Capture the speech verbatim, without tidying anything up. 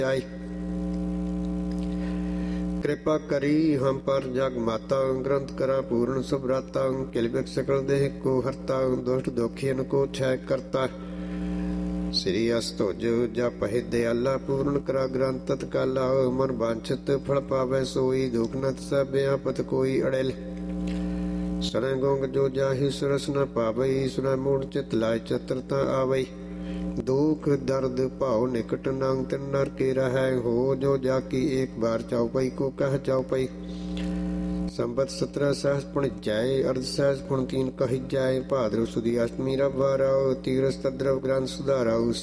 ਆਈ। ਕਿਰਪਾ ਕਰੀ ਹਮ ਪਰ ਜਗ ਮਾਤਾ, ਗ੍ਰੰਥ ਕਰਾ ਪੂਰਨ ਸੁਭਰਾਤਾ। ਕਿਲ ਬਿਕ ਸਕਲ ਦੇਹ ਕੋ ਹਰਤਾ, ਦੁਸ਼ਟ ਦੋਖੀਨ ਕੋ ਛੈ ਕਰਤਾ। ਸ੍ਰੀ ਅਸਤੁਜ ਜਪ ਹਿ ਦਿਆਲਾ, ਪੂਰਨ ਕਰਾ ਗ੍ਰੰਥ ਤਤਕਾਲਾ। ਮਨ ਵਾਂਛਿਤ ਫਲ ਪਾਵੈ ਸੋਈ, ਦੁਖ ਨਤ ਸਭ ਆਪਤ ਕੋਈ ਅੜਿਲ। ਸੁਣੈ ਗੋਂਗ ਜੋ ਜਾਹਿ ਸੁਰਸ ਨ ਪਾਵਈ, ਸੁਣੈ ਮੂੜ ਚਿਤ ਲਾਇ ਚਤਰਤਾ ਆਵਈ। ਦੁਖ ਦਰਦ ਭਾਉ ਨਿਕਟ ਨੰਗ ਤਿਨ ਨਰ ਕੇ ਰਹੈ, ਹੋ ਜੋ ਜਾਕੀ ਏਕ ਬਾਰ ਚਉਪਈ ਕੋ ਕਹਿ ਚਉਪਈ। ਸੰਬਤ ਸਤਰਹ ਸਹਸ ਪੁਣਜੈ, ਅਰਧ ਸਹਸ ਪੁਣ ਤੀਨ ਕਹਿਜੈ। ਭਾਦਰਵ ਸੁਦੀ ਅਸ਼ਟਮੀ ਰਵ ਬਾਰਾਉ, ਤੀਰਸ ਤਦਰਵ ਗ੍ਰੰਥ ਸੁਧਾਰਾਉ।